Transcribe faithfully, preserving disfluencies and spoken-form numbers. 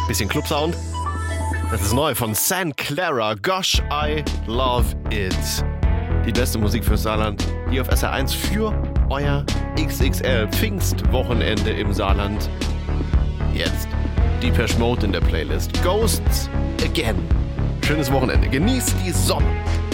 Bisschen Club-Sound. Das ist neu von Saint Clara. Gosh, I love it. Die beste Musik fürs Saarland. Hier auf S R eins für euer X X L Pfingstwochenende im Saarland. Jetzt Depeche Mode in der Playlist. Ghosts Again. Schönes Wochenende. Genießt die Sonne.